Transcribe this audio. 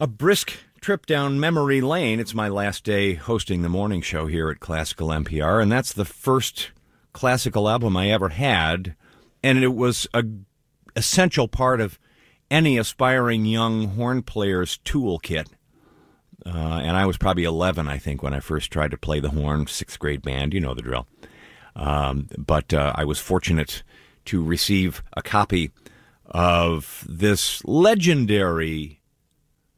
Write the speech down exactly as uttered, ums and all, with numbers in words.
A brisk trip down memory lane. It's my last day hosting the morning show here at Classical N P R, and that's the first classical album I ever had, and it was a essential part of any aspiring young horn player's toolkit. Uh, and I was probably eleven, I think, when I first tried to play the horn, sixth grade band, you know the drill. Um, but uh, I was fortunate to receive a copy of this legendary